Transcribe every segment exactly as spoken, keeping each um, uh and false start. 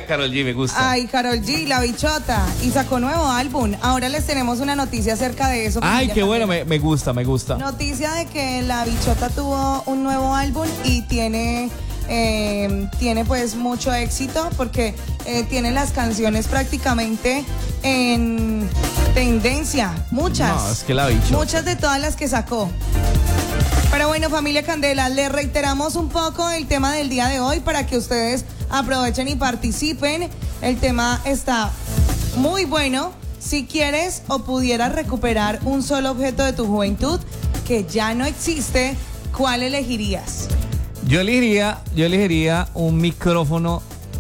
Karol G, me gusta. Ay, Karol G, La Bichota. Y sacó nuevo álbum. Ahora les tenemos una noticia acerca de eso. Ay, qué bueno, me, me gusta, me gusta. Noticia de que La Bichota tuvo un nuevo álbum y tiene... Eh, tiene pues mucho éxito porque eh, tiene las canciones prácticamente en tendencia, muchas. No, es que La Bichota. Muchas de todas las que sacó. Pero bueno, familia Candela, les reiteramos un poco el tema del día de hoy para que ustedes aprovechen y participen. El tema está muy bueno. Si quieres o pudieras recuperar un solo objeto de tu juventud que ya no existe, ¿cuál elegirías? Yo elegiría, yo elegiría un micrófono,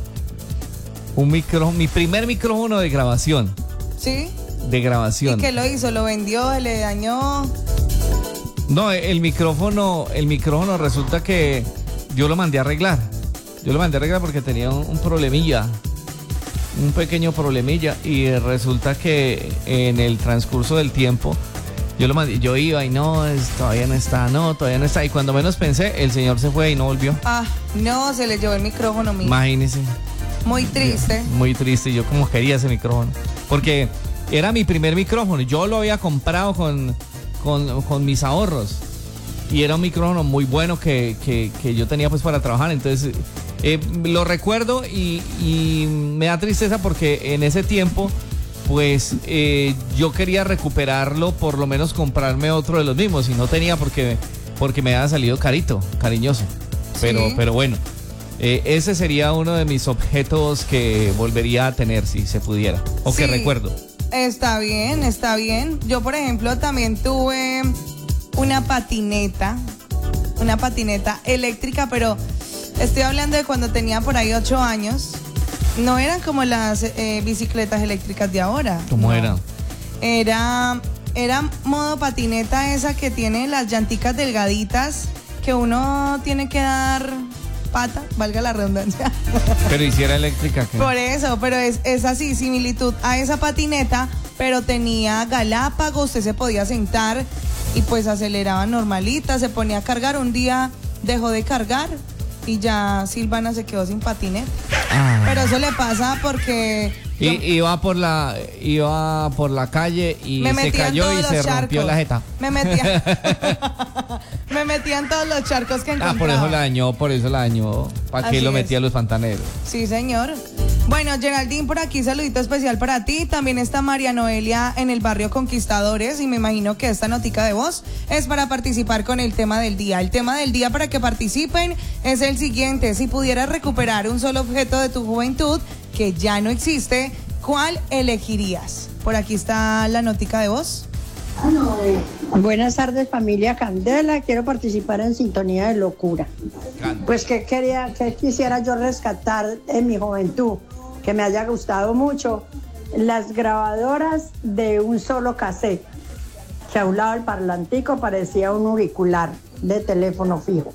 un micrófono, mi primer micrófono de grabación. ¿Sí? De grabación. ¿Y qué lo hizo? ¿Lo vendió? ¿Le dañó? No, el micrófono, el micrófono resulta que yo lo mandé a arreglar. Yo lo mandé a arreglar porque tenía un, un problemilla, un pequeño problemilla, y resulta que en el transcurso del tiempo yo lo mandé, yo iba y no, es, todavía no está, no, todavía no está. Y cuando menos pensé, el señor se fue y no volvió. Ah, no, se le llevó el micrófono mío. Imagínese. Muy triste. Muy triste, yo como quería ese micrófono. Porque era mi primer micrófono, yo lo había comprado con, con, con mis ahorros. Y era un micrófono muy bueno que, que, que yo tenía pues para trabajar. Entonces eh, lo recuerdo y, y me da tristeza porque en ese tiempo pues eh, yo quería recuperarlo, por lo menos comprarme otro de los mismos, y no tenía porque, porque me había salido carito, cariñoso. Pero, sí. pero bueno, eh, ese sería uno de mis objetos que volvería a tener si se pudiera, o sí, que recuerdo. Está bien, está bien. Yo, por ejemplo, también tuve una patineta, una patineta eléctrica, pero estoy hablando de cuando tenía por ahí ocho años. No eran como las eh, bicicletas eléctricas de ahora. ¿Cómo no. era? Era, era modo patineta esa que tiene las llanticas delgaditas, que uno tiene que dar pata, valga la redundancia. Pero hiciera eléctrica, ¿qué? Por eso, pero es, es así, similitud a esa patineta, pero tenía galápagos, usted se podía sentar y pues aceleraba normalita, se ponía a cargar. Un día dejó de cargar y ya Silvana se quedó sin patineta. Ah. Pero eso le pasa porque y, yo, iba por la iba por la calle y se cayó y se charcos. rompió la jeta. Me metía me metía en todos los charcos que encontraba. Ah, por eso la dañó, por eso la dañó. ¿Para qué lo metía a los pantaneros? Sí, señor. Bueno, Geraldine, por aquí saludito especial para ti. También está María Noelia en el barrio Conquistadores, y me imagino que esta notica de voz es para participar con el tema del día. El tema del día para que participen es el siguiente: si pudieras recuperar un solo objeto de tu juventud que ya no existe, ¿cuál elegirías? Por aquí está la notica de voz. Buenas tardes, familia Candela. Quiero participar en Sintonía de Locura. Pues que quería, que quisiera yo rescatar en mi juventud, que me haya gustado mucho, las grabadoras de un solo cassette, que a un lado del parlantico parecía un auricular de teléfono fijo.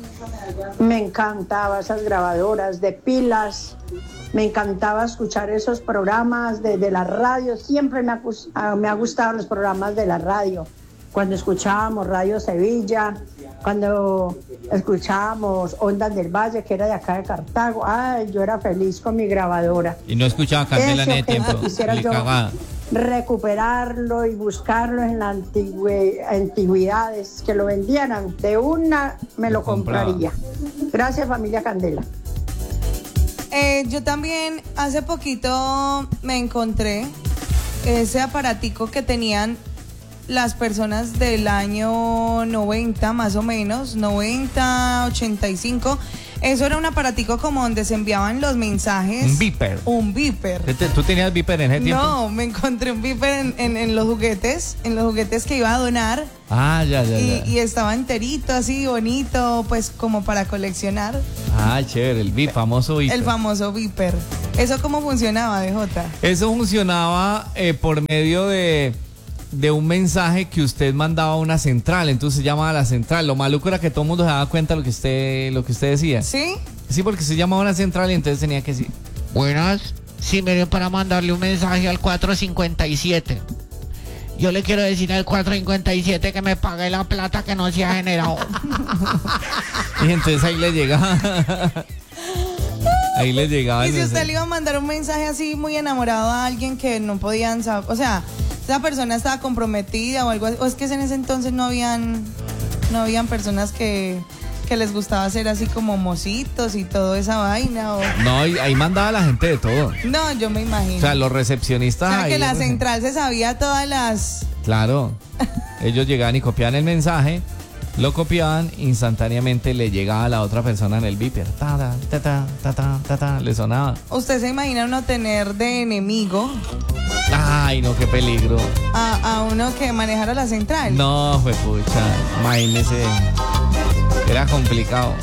Me encantaba esas grabadoras de pilas. Me encantaba escuchar esos programas de, de la radio. Siempre me ha, me ha gustado los programas de la radio. Cuando escuchábamos Radio Sevilla, cuando escuchábamos Ondas del Valle, que era de acá de Cartago. Ay, yo era feliz con mi grabadora. Y no escuchaba Candela en el tiempo. Quisiera yo recuperarlo y buscarlo en las antigüedades, que lo vendieran. De una me lo, lo compraría. Gracias, familia Candela. Eh, yo también hace poquito me encontré ese aparatico que tenían las personas del año noventa, más o menos, noventa, ochenta y cinco. Eso era un aparatico como donde se enviaban los mensajes. Un beeper. Un beeper. ¿Tú tenías beeper en ese tiempo? No, me encontré un beeper en, en, en los juguetes, en los juguetes que iba a donar. Ah, ya, ya, y, ya. Y estaba enterito, así, bonito, pues como para coleccionar. Ah, chévere, el beeper, famoso beeper. El famoso beeper. ¿Eso cómo funcionaba, D J? Eso funcionaba eh, por medio de... de un mensaje que usted mandaba a una central, entonces se llamaba a la central. Lo maluco era que todo el mundo se daba cuenta de lo que usted, lo que usted decía. ¿Sí? Sí, porque se llamaba a una central y entonces tenía que decir: buenas, sí, me dio para mandarle un mensaje al cuatro cincuenta y siete. Yo le quiero decir al cuatro cincuenta y siete que me pague la plata que no se ha generado. Y entonces ahí le llegaba. ahí le llegaba. Y si usted mensaje. le iba a mandar un mensaje así muy enamorado a alguien que no podían saber, o sea, esa persona estaba comprometida o algo así, o es que en ese entonces no habían, no habían personas que, que les gustaba hacer así como mocitos y toda esa vaina. O... No, ahí mandaba la gente de todo. No, yo me imagino. O sea, los recepcionistas. O sea, ahí que la recep- central se sabía todas las... Claro. Ellos llegaban y copiaban el mensaje, lo copiaban, instantáneamente le llegaba a la otra persona en el beeper. Ta, ta, ta, ta, ta, ta, ta, ta, le sonaba. ¿Usted se imagina uno tener de enemigo Ay, no, qué peligro. a, a uno que manejara la central? No, fue pucha. Imagínese. Era complicado.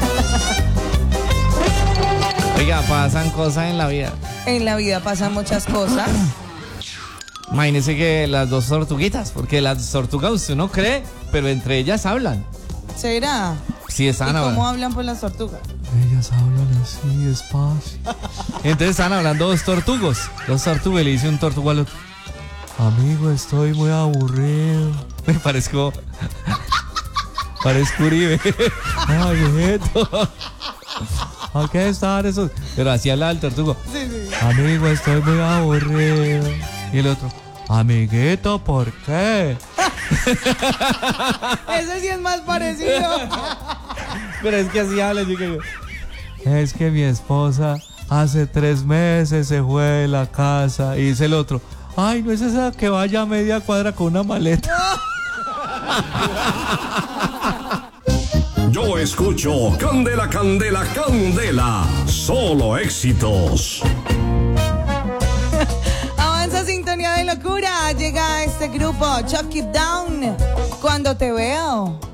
Oiga, pasan cosas en la vida. En la vida pasan muchas cosas. Imagínese que las dos tortuguitas, porque las tortugas usted no cree, pero entre ellas hablan. ¿Será? Sí, ¿Y están hablando. cómo hablan pues las tortugas? Ellas hablan así, despacio. Entonces están hablando dos tortugos. Dos tortugas y le dice un tortugo al otro: amigo, estoy muy aburrido. Me parezco. Parezco Uribe. Ay, viejo. ¿A qué estaban esos? Pero así hablaba el tortugo. Sí, sí. Amigo, estoy muy aburrido. Y el otro: amiguito, ¿por qué? Ese sí es más parecido. Pero es que así habla, yo que... Es que mi esposa hace tres meses se fue de la casa. Y dice el otro: ay, no es esa que vaya a media cuadra con una maleta. Yo escucho Candela, Candela, Candela. Solo éxitos. Avanza Sintonía de Locura. Llega este grupo, Chuck It Down. Cuando te veo.